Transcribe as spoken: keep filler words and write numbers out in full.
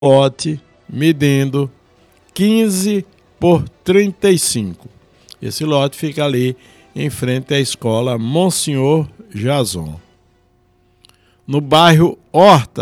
lote medindo quinze por trinta e cinco. Esse lote fica ali em frente à escola Monsenhor Jason. No bairro Horta,